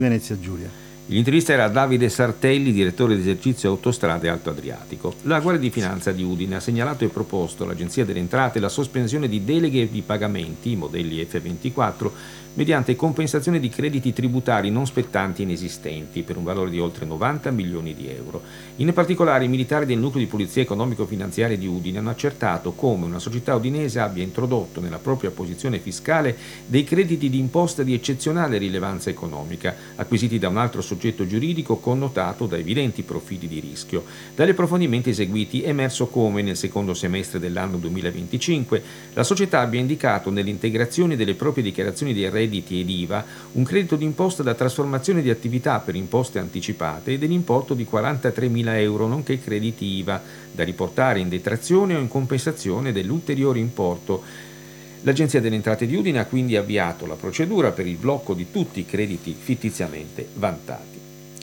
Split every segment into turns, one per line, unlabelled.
Venezia Giulia.
L'intervista era Davide Sartelli, direttore di esercizio Autostrade Alto Adriatico. La Guardia di Finanza di Udine ha segnalato e proposto all'Agenzia delle Entrate la sospensione di deleghe di pagamenti, modelli F24, mediante compensazione di crediti tributari non spettanti inesistenti per un valore di oltre 90 milioni di euro. In particolare i militari del nucleo di polizia economico-finanziaria di Udine hanno accertato come una società udinese abbia introdotto nella propria posizione fiscale dei crediti di imposta di eccezionale rilevanza economica, acquisiti da un altro soggetto giuridico connotato da evidenti profili di rischio. Dagli approfondimenti eseguiti è emerso come nel secondo semestre dell'anno 2025 la società abbia indicato nell'integrazione delle proprie dichiarazioni di redditi ed IVA un credito d'imposta da trasformazione di attività per imposte anticipate dell'importo di 43.000 euro, nonché crediti IVA da riportare in detrazione o in compensazione dell'ulteriore importo. L'Agenzia delle Entrate di Udine ha quindi avviato la procedura per il blocco di tutti i crediti fittiziamente vantati.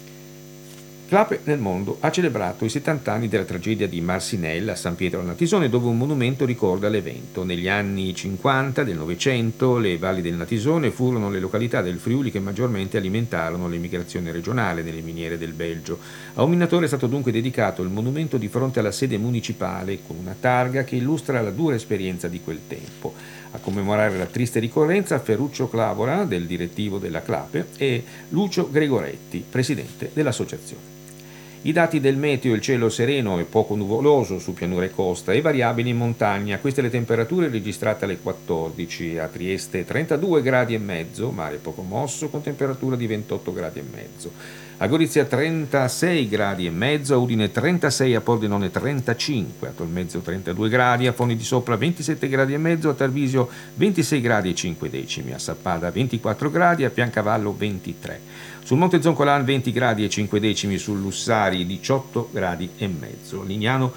Clape nel mondo ha celebrato i 70 anni della tragedia di Marcinelle a San Pietro al Natisone, dove un monumento ricorda l'evento. Negli anni 50 del Novecento le valli del Natisone furono le località del Friuli che maggiormente alimentarono l'emigrazione regionale nelle miniere del Belgio. A un minatore è stato dunque dedicato il monumento di fronte alla sede municipale con una targa che illustra la dura esperienza di quel tempo. A commemorare la triste ricorrenza Ferruccio Clavora, del direttivo della Clape, e Lucio Gregoretti, presidente dell'associazione. I dati del meteo: il cielo sereno e poco nuvoloso su pianura e costa e variabili in montagna. Queste le temperature registrate alle 14, a Trieste 32 gradi e mezzo, mare poco mosso con temperatura di 28 gradi e mezzo. A Gorizia 36 gradi e mezzo, a Udine 36, a Pordenone 35, a Tolmezzo 32 gradi, a Foni di Sopra 27 gradi e mezzo, a Tarvisio 26 gradi e 5 decimi, a Sappada 24 gradi, a Piancavallo 23. Sul Monte Zoncolan 20 gradi e 5 decimi, sul Lussari 18 gradi e mezzo, Lignano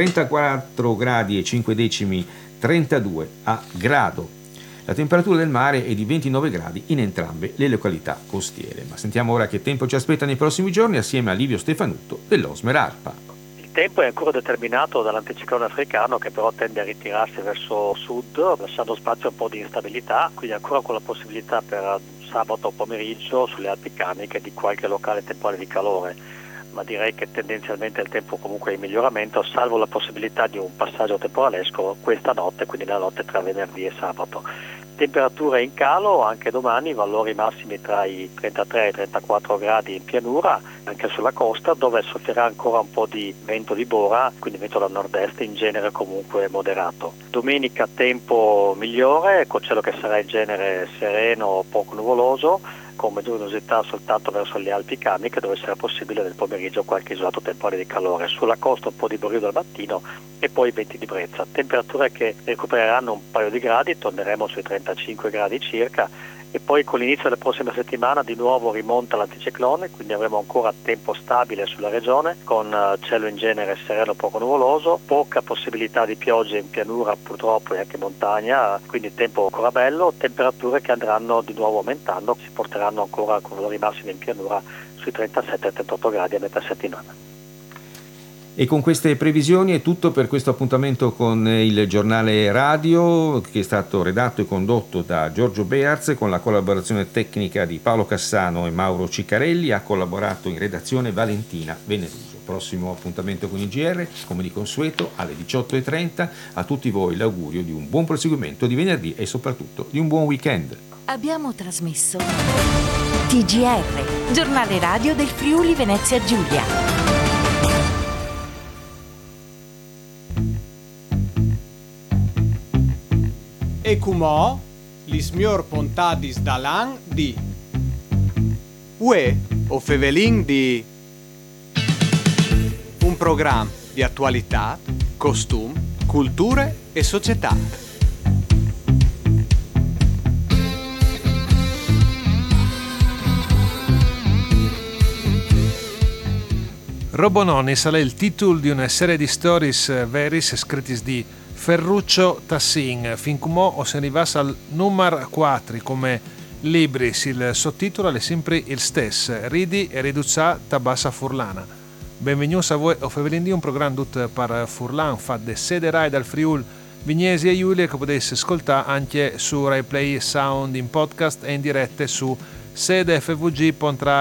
34 gradi e 5 decimi, 32 a Grado. La temperatura del mare è di 29 gradi in entrambe le località costiere. Ma sentiamo ora che tempo ci aspetta nei prossimi giorni assieme a Livio Stefanuto dell'Osmer Alpa.
Il tempo è ancora determinato dall'anticiclone africano, che però tende a ritirarsi verso sud, lasciando spazio a un po' di instabilità, quindi ancora con la possibilità per sabato pomeriggio sulle Alpi Caniche di qualche locale temporale di calore, ma direi che tendenzialmente il tempo comunque è in miglioramento, salvo la possibilità di un passaggio temporalesco questa notte, quindi la notte tra venerdì e sabato. Temperature in calo anche domani, valori massimi tra i 33 e i 34 gradi in pianura, anche sulla costa, dove soffierà ancora un po' di vento di bora, quindi vento da nord-est, in genere comunque moderato. Domenica tempo migliore, con cielo che sarà in genere sereno o poco nuvoloso, con maggiore luminosità soltanto verso le Alpi Caniche, dove sarà possibile nel pomeriggio qualche isolato temporale di calore. Sulla costa un po' di borrido al mattino e poi venti di brezza. Temperature che recupereranno un paio di gradi, torneremo sui 35 gradi circa, e poi con l'inizio della prossima settimana di nuovo rimonta l'anticiclone, quindi avremo ancora tempo stabile sulla regione, con cielo in genere sereno poco nuvoloso, poca possibilità di piogge in pianura purtroppo e anche in montagna, quindi tempo ancora bello, temperature che andranno di nuovo aumentando, si porteranno ancora con valori massimi in pianura sui 37-38 gradi a metà settimana.
E con queste previsioni è tutto per questo appuntamento con il giornale radio, che è stato redatto e condotto da Giorgio Bearz con la collaborazione tecnica di Paolo Cassano e Mauro Ciccarelli. Ha collaborato in redazione Valentina Veneruso. Prossimo appuntamento con il GR, come di consueto, alle 18:30. A tutti voi l'augurio di un buon proseguimento di venerdì e soprattutto di un buon weekend.
Abbiamo trasmesso TGR, giornale radio del Friuli Venezia Giulia.
E cumò li smior pontadis dalan di Ue o fevelin di un programma di attualità, costum, culture e società.
Robononis è il titolo di una serie di stories veris scritti di Ferruccio Tassin, fin come o se arrivasse al numero 4 come libri, il sottotitolo è sempre il stesso, Ridi e riduzzà tabassa furlana. Benvenuti a voi o Fevelin, un programma tutto per Furlan, fatto da sede Rai dal Friul Vignesi e Giulia, che potete ascoltare anche su Rai Play Sound in podcast e in diretta su sede FVG Pontra